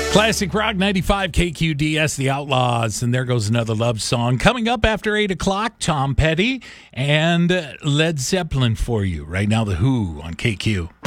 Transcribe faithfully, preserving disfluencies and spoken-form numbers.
Classic Rock ninety-five K Q D S, The Outlaws, and there goes another love song. Coming up after eight o'clock, Tom Petty and Led Zeppelin for you. Right now, The Who on K Q.